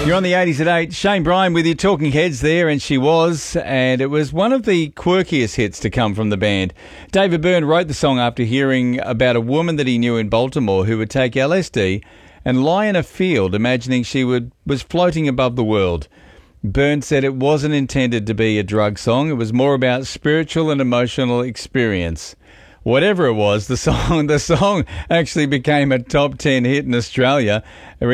You're on the 80s at 8. Shane Bryan with you, Talking Heads there, and she was. And it was one of the quirkiest hits to come from the band. David Byrne wrote the song after hearing about a woman that he knew in Baltimore who would take LSD and lie in a field imagining she was floating above the world. Byrne said it wasn't intended to be a drug song. It was more about spiritual and emotional experience. Whatever it was, the song actually became a top 10 hit in Australia.